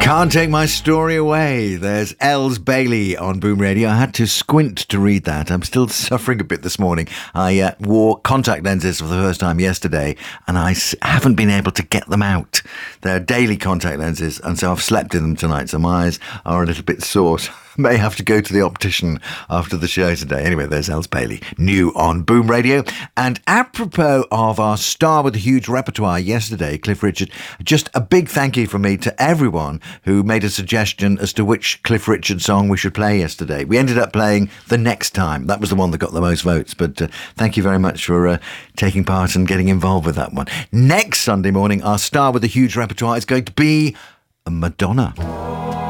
Can't Take My Story Away. There's Els Bailey on Boom Radio. I had to squint to read that. I'm still suffering a bit this morning. I wore contact lenses for the first time yesterday, and I haven't been able to get them out. They're daily contact lenses, and so I've slept in them tonight, so my eyes are a little bit sore. May have to go to the optician after the show today. Anyway, there's Els Bailey, new on Boom Radio. And apropos of our star with a huge repertoire yesterday, Cliff Richard, just a big thank you from me to everyone who made a suggestion as to which Cliff Richard song we should play yesterday. We ended up playing The Next Time. That was the one that got the most votes. But thank you very much for taking part and getting involved with that one. Next Sunday morning, our star with a huge repertoire is going to be Madonna.